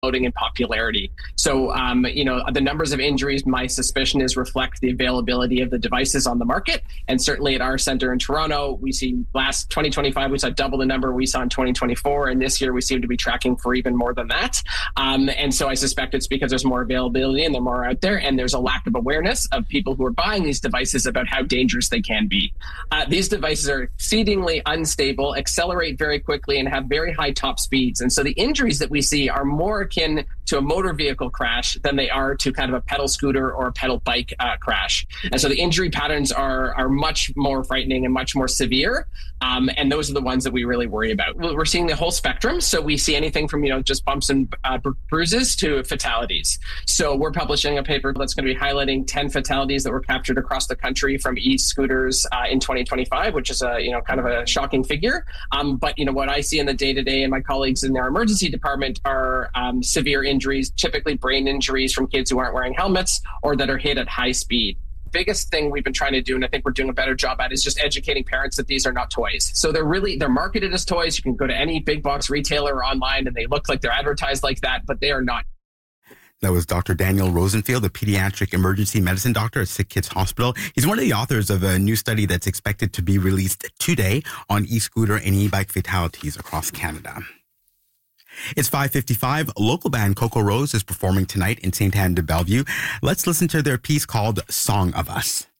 exploding in popularity. So, the numbers of injuries, my suspicion is reflect the availability of the devices on the market. And certainly at our center in Toronto, we see last 2025, we saw double the number we saw in 2024. And this year we seem to be tracking for even more than that. And so I suspect it's because there's more availability and they're more out there. And there's a lack of awareness of people who are buying these devices about how dangerous they can be. These devices are exceedingly unstable, accelerate very quickly, and have very high top speeds. And so the injuries that we see are more akin to a motor vehicle crash than they are to kind of a pedal scooter or a pedal bike crash. And so the injury patterns are much more frightening and much more severe. And those are the ones that we really worry about. We're seeing the whole spectrum. So we see anything from, just bumps and bruises to fatalities. So we're publishing a paper that's going to be highlighting 10 fatalities that were captured across the country from e-scooters in 2025, which is kind of a shocking figure. But what I see in the day-to-day and my colleagues in our emergency department are severe injuries, typically brain injuries from kids who aren't wearing helmets or that are hit at high speed. Biggest thing we've been trying to do, and I think we're doing a better job at, is just educating parents that these are not toys. So they're marketed as toys. You can go to any big box retailer or online and they look like they're advertised like that, but they are not. That was Dr. Daniel Rosenfield, a pediatric emergency medicine doctor at Sick Kids Hospital. He's one of the authors of a new study that's expected to be released today on e-scooter and e-bike fatalities across Canada. It's 5:55. Local band Coco Rose is performing tonight in St. Anne de Bellevue. Let's listen to their piece called Song of Us.